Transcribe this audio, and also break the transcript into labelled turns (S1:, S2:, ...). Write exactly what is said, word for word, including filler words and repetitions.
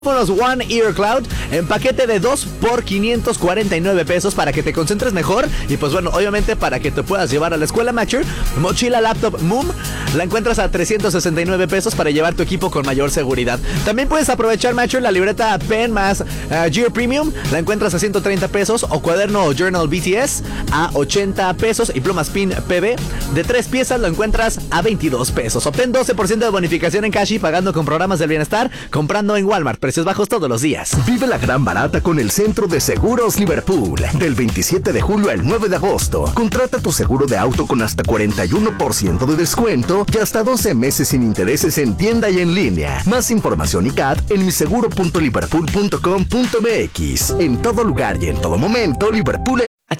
S1: One Ear Cloud en paquete de dos por quinientos cuarenta y nueve pesos para que te concentres mejor y pues bueno, obviamente para que te puedas llevar a la escuela. Matcher, mochila laptop Moom, la encuentras a trescientos sesenta y nueve pesos para llevar tu equipo con mayor seguridad. También puedes aprovechar, Matcher, la libreta Pen más uh, Gear Premium, la encuentras a ciento treinta pesos, o cuaderno Journal B T S a ochenta pesos y plumas Pin P B de tres piezas lo encuentras a veintidós pesos. Obtén doce por ciento de bonificación en Cashi pagando con programas del bienestar, comprando en Walmart. Precios bajos todos los días.
S2: Vive la gran barata con el Centro de Seguros Liverpool. Del veintisiete de julio al nueve de agosto. Contrata tu seguro de auto con hasta cuarenta y uno por ciento de descuento y hasta doce meses sin intereses en tienda y en línea. Más información y C A T en miseguro punto liverpool punto com punto m x. En todo lugar y en todo momento, Liverpool